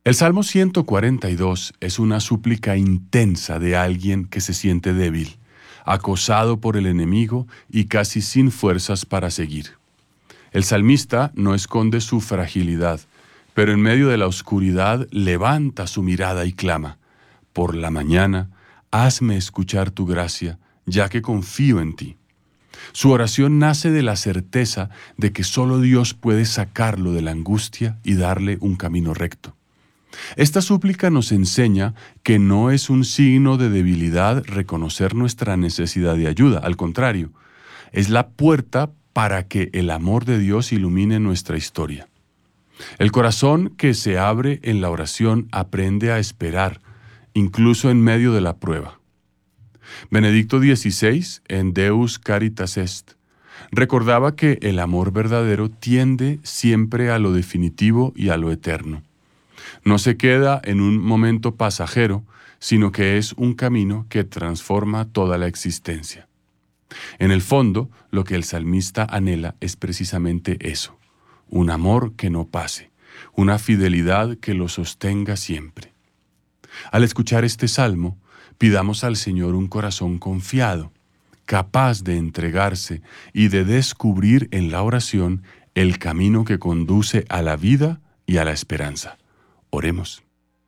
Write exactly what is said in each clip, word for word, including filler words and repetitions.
El Salmo ciento cuarenta y dos es una súplica intensa de alguien que se siente débil, acosado por el enemigo y casi sin fuerzas para seguir. El salmista no esconde su fragilidad, pero en medio de la oscuridad levanta su mirada y clama: por la mañana, hazme escuchar tu gracia, ya que confío en ti. Su oración nace de la certeza de que solo Dios puede sacarlo de la angustia y darle un camino recto. Esta súplica nos enseña que no es un signo de debilidad reconocer nuestra necesidad de ayuda, al contrario, es la puerta para que el amor de Dios ilumine nuestra historia. El corazón que se abre en la oración aprende a esperar, incluso en medio de la prueba. Benedicto dieciséis, en Deus Caritas Est, recordaba que el amor verdadero tiende siempre a lo definitivo y a lo eterno. No se queda en un momento pasajero, sino que es un camino que transforma toda la existencia. En el fondo, lo que el salmista anhela es precisamente eso: un amor que no pase, una fidelidad que lo sostenga siempre. Al escuchar este salmo, pidamos al Señor un corazón confiado, capaz de entregarse y de descubrir en la oración el camino que conduce a la vida y a la esperanza. Oremos.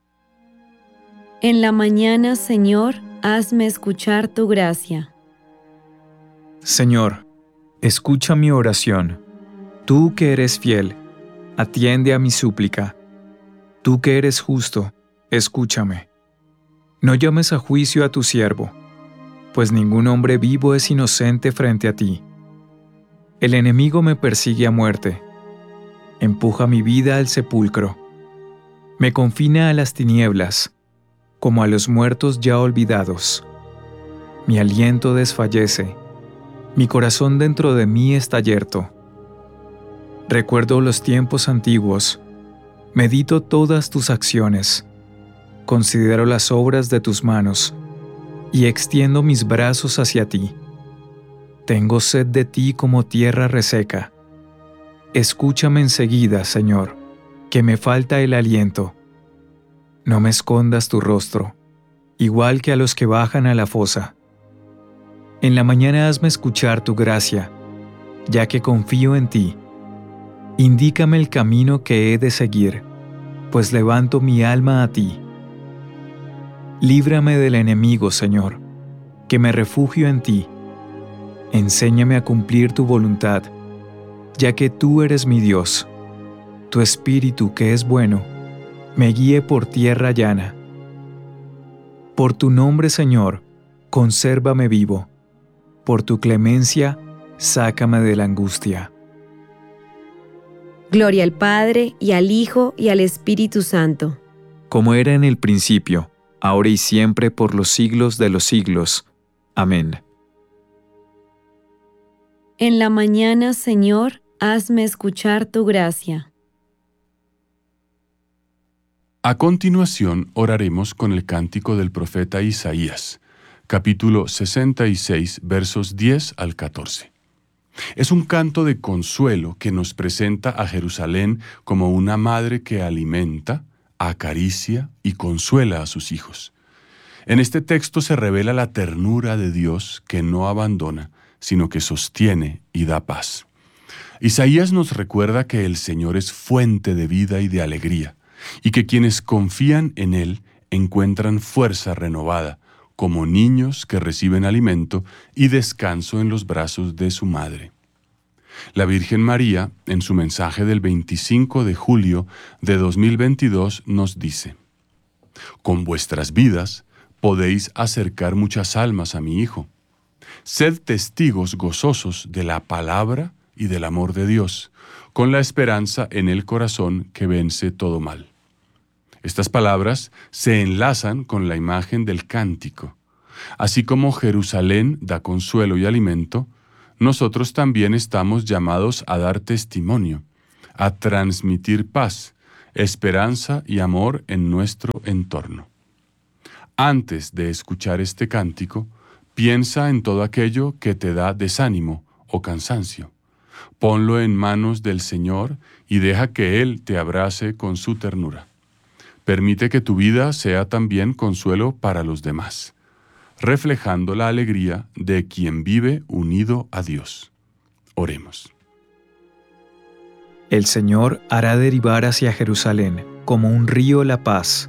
En la mañana, Señor, hazme escuchar tu gracia. Señor, escucha mi oración. Tú que eres fiel, atiende a mi súplica. Tú que eres justo, escúchame. No llames a juicio a tu siervo, pues ningún hombre vivo es inocente frente a ti. El enemigo me persigue a muerte, empuja mi vida al sepulcro. Me confina a las tinieblas, como a los muertos ya olvidados. Mi aliento desfallece, mi corazón dentro de mí está yerto. Recuerdo los tiempos antiguos, medito todas tus acciones, considero las obras de tus manos, y extiendo mis brazos hacia ti. Tengo sed de ti como tierra reseca. Escúchame enseguida, Señor, que me falta el aliento. No me escondas tu rostro, igual que a los que bajan a la fosa. En la mañana hazme escuchar tu gracia, ya que confío en ti. Indícame el camino que he de seguir, pues levanto mi alma a ti. Líbrame del enemigo, Señor, que me refugio en ti. Enséñame a cumplir tu voluntad, ya que tú eres mi Dios. Tu espíritu, que es bueno, me guíe por tierra llana. Por tu nombre, Señor, consérvame vivo. Por tu clemencia, sácame de la angustia. Gloria al Padre, y al Hijo, y al Espíritu Santo. Como era en el principio, ahora y siempre, por los siglos de los siglos. Amén. En la mañana, Señor, hazme escuchar tu gracia. A continuación, oraremos con el cántico del profeta Isaías, capítulo sesenta y seis, versos diez al catorce. Es un canto de consuelo que nos presenta a Jerusalén como una madre que alimenta, acaricia y consuela a sus hijos. En este texto se revela la ternura de Dios que no abandona, sino que sostiene y da paz. Isaías nos recuerda que el Señor es fuente de vida y de alegría, y que quienes confían en Él encuentran fuerza renovada, como niños que reciben alimento y descanso en los brazos de su madre. La Virgen María, en su mensaje del veinticinco de julio de dos mil veintidós, nos dice: con vuestras vidas podéis acercar muchas almas a mi Hijo. Sed testigos gozosos de la palabra y del amor de Dios, con la esperanza en el corazón que vence todo mal. Estas palabras se enlazan con la imagen del cántico. Así como Jerusalén da consuelo y alimento, nosotros también estamos llamados a dar testimonio, a transmitir paz, esperanza y amor en nuestro entorno. Antes de escuchar este cántico, piensa en todo aquello que te da desánimo o cansancio. Ponlo en manos del Señor y deja que Él te abrace con su ternura. Permite que tu vida sea también consuelo para los demás, reflejando la alegría de quien vive unido a Dios. Oremos. El Señor hará derivar hacia Jerusalén como un río la paz.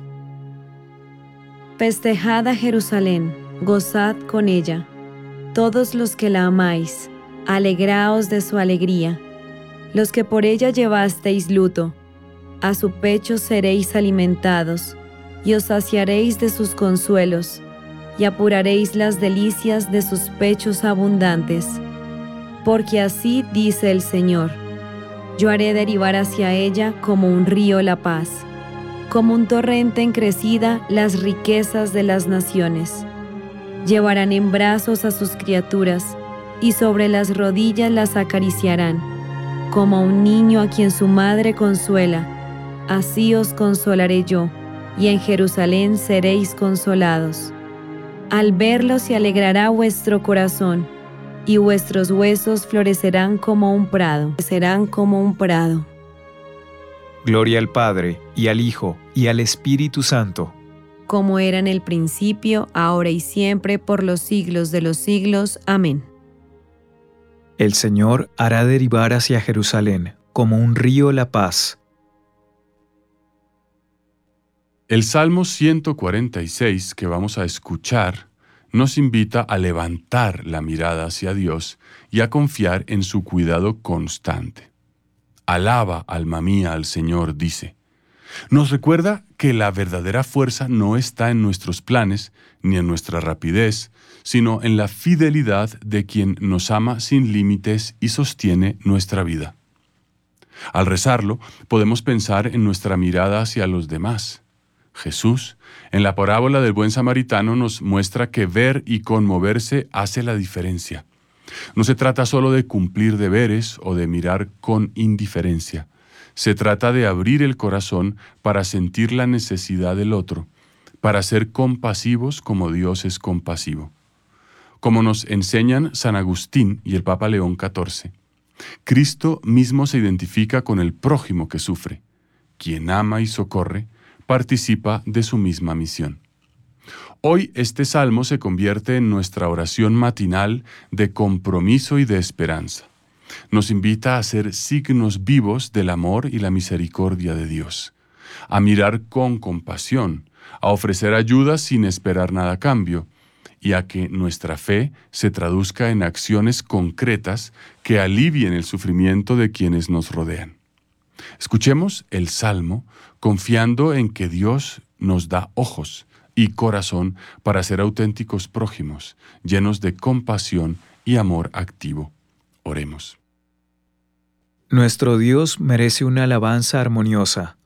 Festejad a Jerusalén, gozad con ella. Todos los que la amáis, alegraos de su alegría. Los que por ella llevasteis luto, a su pecho seréis alimentados, y os saciaréis de sus consuelos, y apuraréis las delicias de sus pechos abundantes. Porque así dice el Señor: yo haré derivar hacia ella como un río la paz, como un torrente en crecida las riquezas de las naciones. Llevarán en brazos a sus criaturas, y sobre las rodillas las acariciarán, como a un niño a quien su madre consuela. Así os consolaré yo, y en Jerusalén seréis consolados. Al verlos se alegrará vuestro corazón, y vuestros huesos florecerán como un prado, serán como un prado. Gloria al Padre, y al Hijo, y al Espíritu Santo. Como era en el principio, ahora y siempre, por los siglos de los siglos. Amén. El Señor hará derivar hacia Jerusalén como un río la paz. El Salmo ciento cuarenta y seis que vamos a escuchar nos invita a levantar la mirada hacia Dios y a confiar en su cuidado constante. Alaba, alma mía, al Señor, dice. Nos recuerda que la verdadera fuerza no está en nuestros planes ni en nuestra rapidez, sino en la fidelidad de quien nos ama sin límites y sostiene nuestra vida. Al rezarlo, podemos pensar en nuestra mirada hacia los demás. Jesús, en la parábola del buen samaritano, nos muestra que ver y conmoverse hace la diferencia. No se trata solo de cumplir deberes o de mirar con indiferencia. Se trata de abrir el corazón para sentir la necesidad del otro, para ser compasivos como Dios es compasivo. Como nos enseñan San Agustín y el Papa León catorce, Cristo mismo se identifica con el prójimo que sufre. Quien ama y socorre, participa de su misma misión. Hoy este salmo se convierte en nuestra oración matinal de compromiso y de esperanza. Nos invita a ser signos vivos del amor y la misericordia de Dios, a mirar con compasión, a ofrecer ayuda sin esperar nada a cambio, y a que nuestra fe se traduzca en acciones concretas que alivien el sufrimiento de quienes nos rodean. Escuchemos el Salmo confiando en que Dios nos da ojos y corazón para ser auténticos prójimos, llenos de compasión y amor activo. Oremos. Nuestro Dios merece una alabanza armoniosa.